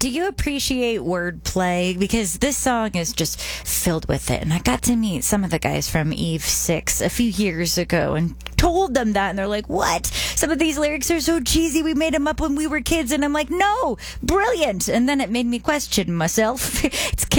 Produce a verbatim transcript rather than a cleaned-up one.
do you appreciate wordplay? Because this song is just filled with it. And I got to meet some of the guys from Eve six a few years ago and told them that. And they're like, what? Some of these lyrics are so cheesy. We made them up when we were kids. And I'm like, no, brilliant. And then it made me question myself. It's